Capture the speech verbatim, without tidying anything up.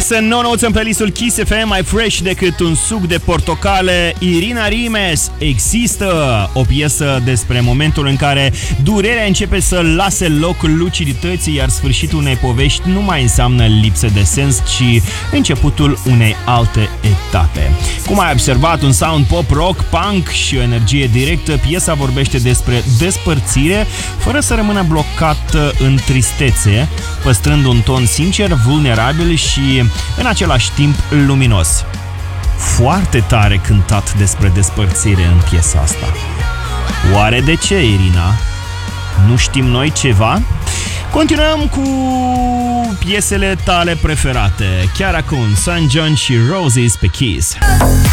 Diverse nouă-nouți în playlistul Kiss F M, mai fresh decât un suc de portocale. Irina Rimes, Există, o piesă despre momentul în care durerea începe să lase loc lucidității, iar sfârșitul unei povești nu mai înseamnă lipsă de sens, ci începutul unei alte etape. Cum ai observat, un sound pop, rock, punk și o energie directă, piesa vorbește despre despărțire, fără să rămână blocată în tristețe, păstrând un ton sincer, vulnerabil și în același timp luminos. Foarte tare cântat despre despărțire în piesa asta. Oare de ce, Irina? Nu știm noi ceva? Continuăm cu piesele tale preferate. Chiar acum, San John și Roses pe Kiss.